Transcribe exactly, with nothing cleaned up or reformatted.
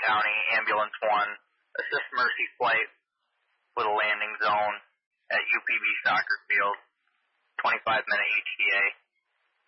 County, Ambulance one, assist Mercy Flight with a landing zone at U P B Soccer Field, twenty-five minute E T A.